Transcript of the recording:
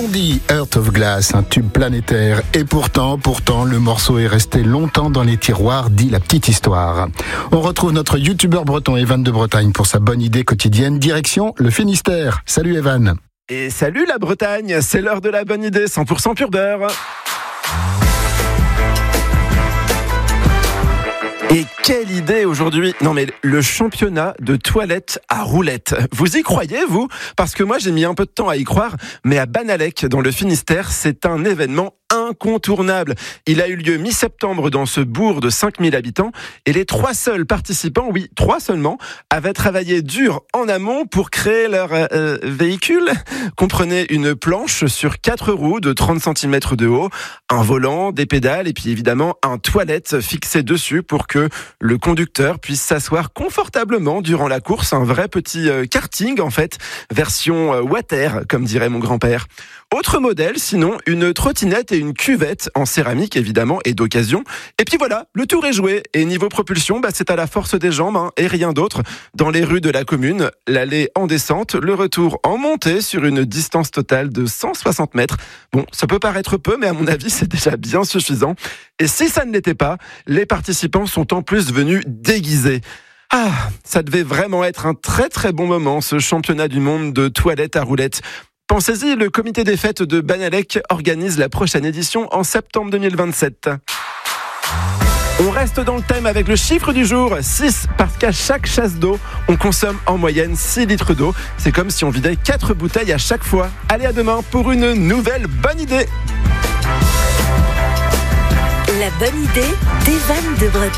Blondie, Heart of Glass, un tube planétaire. Et pourtant, le morceau est resté longtemps dans les tiroirs, dit la petite histoire. On retrouve notre youtubeur breton Evan de Bretagne pour sa bonne idée quotidienne. Direction le Finistère. Salut Evan. Et salut la Bretagne, c'est l'heure de la bonne idée 100% pur beurre. Et quelle idée aujourd'hui! Non mais le championnat de toilettes à roulettes. Vous y croyez, vous? Parce que moi j'ai mis un peu de temps à y croire, mais à Banalec, dans le Finistère, c'est un événement incontournable. Il a eu lieu mi-septembre dans ce bourg de 5000 habitants et les 3 seuls participants, oui, 3 seulement, avaient travaillé dur en amont pour créer leur véhicule. Comprenez une planche sur 4 roues de 30 cm de haut, un volant, des pédales et puis évidemment un toilette fixé dessus pour que le conducteur puisse s'asseoir confortablement durant la course. Un vrai petit karting en fait, version water comme dirait mon grand-père. Autre modèle, sinon, une trottinette et une cuvette en céramique, évidemment, et d'occasion. Et puis voilà, le tour est joué. Et niveau propulsion, c'est à la force des jambes, et rien d'autre. Dans les rues de la commune, l'aller en descente, le retour en montée sur une distance totale de 160 mètres. Bon, ça peut paraître peu, mais à mon avis, c'est déjà bien suffisant. Et si ça ne l'était pas, les participants sont en plus venus déguisés. Ah, ça devait vraiment être un très très bon moment, ce championnat du monde de toilettes à roulettes. Pensez-y, le comité des fêtes de Banalec organise la prochaine édition en septembre 2027. On reste dans le thème avec le chiffre du jour, 6, parce qu'à chaque chasse d'eau, on consomme en moyenne 6 litres d'eau. C'est comme si on vidait 4 bouteilles à chaque fois. Allez, à demain pour une nouvelle bonne idée. La bonne idée d'Evan de Bretagne.